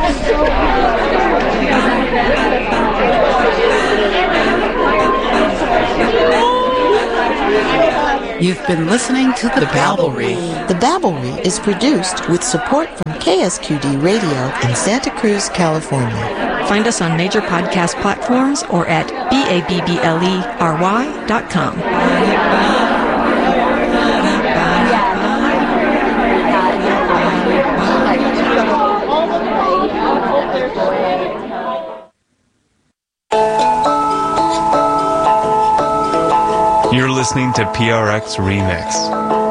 You've been listening to The Babblery. The Babblery is produced with support from KSQD Radio in Santa Cruz, California. Find us on major podcast platforms or at BABBLERY.com. You're listening to PRX Remix.